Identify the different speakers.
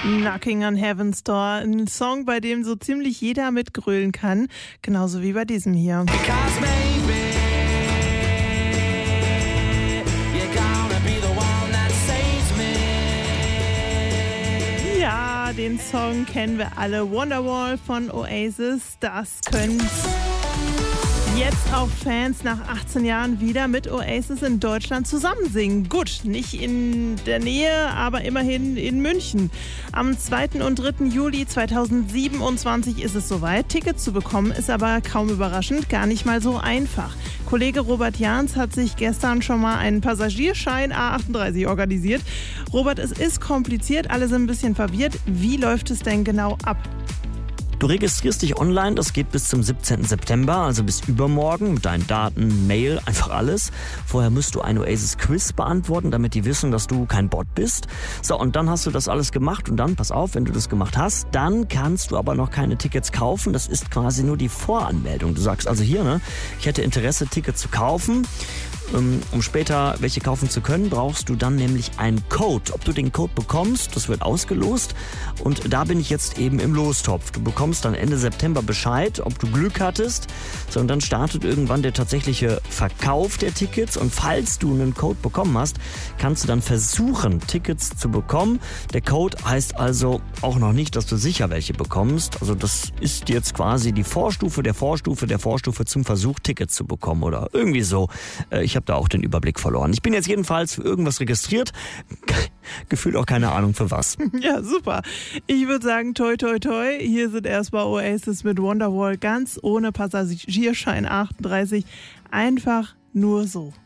Speaker 1: Knocking on Heaven's Door, ein Song, bei dem so ziemlich jeder mitgrölen kann, genauso wie bei diesem hier. Ja, den Song kennen wir alle. Wonderwall von Oasis, das können's jetzt auch Fans nach 18 Jahren wieder mit Oasis in Deutschland zusammen singen. Gut, nicht in der Nähe, aber immerhin in München. Am 2. und 3. Juli 2027 ist es soweit. Tickets zu bekommen ist aber kaum überraschend gar nicht mal so einfach. Kollege Robert Jahns hat sich gestern schon mal einen Passagierschein A38 organisiert. Robert, es ist kompliziert, alle sind ein bisschen verwirrt. Wie läuft es denn genau ab?
Speaker 2: Du registrierst dich online, das geht bis zum 17. September, also bis übermorgen, mit deinen Daten, Mail, einfach alles. Vorher musst du ein Oasis-Quiz beantworten, damit die wissen, dass du kein Bot bist. So, und dann hast du das alles gemacht und dann, pass auf, wenn du das gemacht hast, dann kannst du aber noch keine Tickets kaufen. Das ist quasi nur die Voranmeldung. Du sagst also hier, ne, ich hätte Interesse, Tickets zu kaufen. Um später welche kaufen zu können, brauchst du dann nämlich einen Code. Ob du den Code bekommst, das wird ausgelost. Und da bin ich jetzt eben im Lostopf. Du bekommst dann Ende September Bescheid, ob du Glück hattest. So, und dann startet irgendwann der tatsächliche Verkauf der Tickets. Und falls du einen Code bekommen hast, kannst du dann versuchen, Tickets zu bekommen. Der Code heißt also auch noch nicht, dass du sicher welche bekommst. Also das ist jetzt quasi die Vorstufe der Vorstufe der Vorstufe zum Versuch, Tickets zu bekommen oder irgendwie so. Ich habe da auch den Überblick verloren. Ich bin jetzt jedenfalls für irgendwas registriert. Gefühlt auch keine Ahnung für was.
Speaker 1: Ja, super. Ich würde sagen, toi, toi, toi. Hier sind erstmal Oasis mit Wonderwall ganz ohne Passagierschein 38. Einfach nur so.